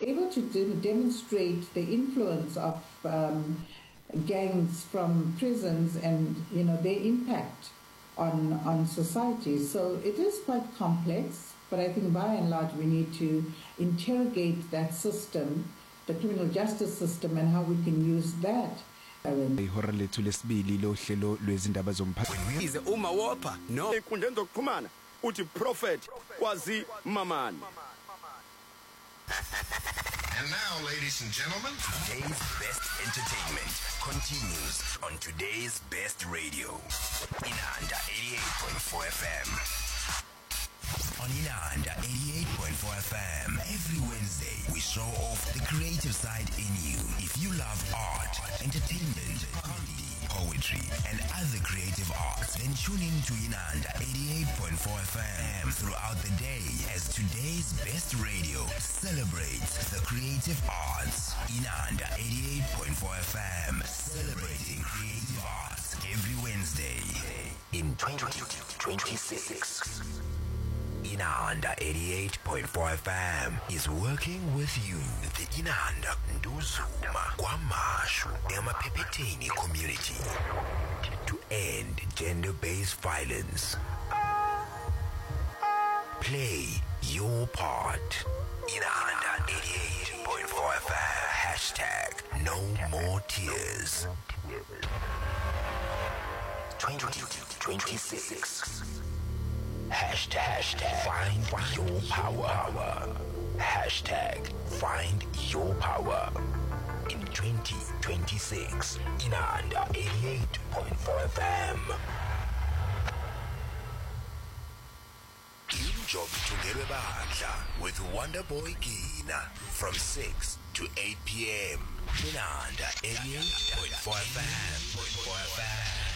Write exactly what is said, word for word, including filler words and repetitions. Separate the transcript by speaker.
Speaker 1: able to de- demonstrate the influence of um, gangs from prisons and, you know, their impact on on society. So it is quite complex, but I think by and large we need to interrogate that system, the criminal justice system, and how we can use that.
Speaker 2: ihora lethu lesibili lohlelo lwezindaba zomphakathi
Speaker 3: ize uma wopha no ekundeni zokuxhumana uthi prophet kwazi mamani.
Speaker 4: And now, ladies and gentlemen,
Speaker 5: today's best entertainment continues on today's best radio. Inanda eighty-eight point four F M. On Inanda eighty-eight point four F M, every Wednesday we show off the creative side in you. If you love art, entertainment, comedy, poetry, and other creative arts, then tune in to Inanda eighty-eight point four F M throughout the day as today's best radio celebrates the creative arts. Inanda eighty-eight point four F M, celebrating creative arts every Wednesday in twenty twenty-six. Inanda eighty-eight point four F M is working with you. The Inanda Nduzuma Kwamashu Emaphepheteni community to end gender-based violence. Play your part. Inanda eighty-eight point four F M. Hashtag no more tears. twenty twenty-six. Hashtag, hashtag find your power. Hashtag find your power. In twenty twenty-six, Inanda eighty-eight point four F M. Job Together Bahadla with Wonderboy Gina from six to eight p.m. Inanda eighty-eight point four F M.